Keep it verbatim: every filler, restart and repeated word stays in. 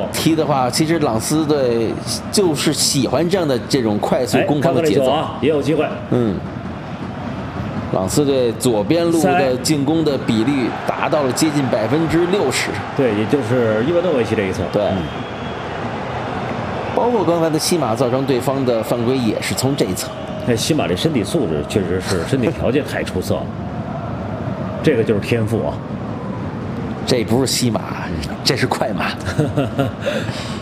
踢的话，其实朗斯队就是喜欢这样的这种快速攻防的节奏啊，也有机会。 嗯，朗斯队左边路的进攻的比率达到了接近百分之六十。 对，也就是伊万诺维奇这一侧。 对。嗯，包括刚才的西马造成对方的犯规也是从这一侧。 哎，西马这身体素质确实是身体条件太出色了，这个就是天赋啊。 这不是西马，这是快马。